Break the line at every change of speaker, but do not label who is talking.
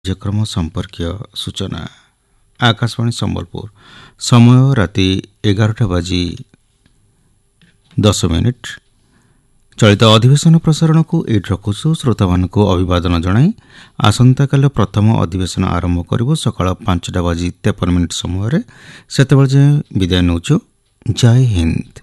କାର୍ଯ୍ୟକ୍ରମ ସମ୍ପର୍କୀୟ ସୂଚନା। ଆକାଶବାଣୀ ସମ୍ବଲପୁର। ସମୟ ରାତି 11:10। ଚଳିତ ଅଧିବେଶନ ପ୍ରସାରଣକୁ ଏଇଠି ରଖୁଛୁ। ଶ୍ରୋତାମାନଙ୍କୁ ଅଭିବାଦନ ଜଣାଇ ଆସନ୍ତାକାଲି ପ୍ରଥମ ଅଧିବେଶନ ଆରମ୍ଭ କରିବୁ ସକାଳ 5:53 ସମୟରେ। ସେତେବେଳେ ଯାଏଁ ବିଦାୟ ନେଉଛୁ। ଜୟ ହିନ୍ଦ।